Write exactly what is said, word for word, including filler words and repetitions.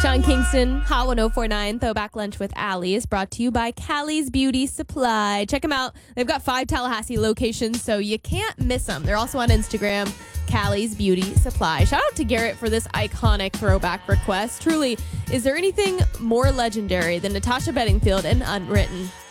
Sean Kingston, Hot one oh four point nine Throwback Lunch with Allie is brought to you by Callie's Beauty Supply. Check them out. They've got five Tallahassee locations, so you can't miss them. They're also on Instagram, Callie's Beauty Supply. Shout out to Garrett for this iconic throwback request. Truly, is there anything more legendary than Natasha Bedingfield and Unwritten?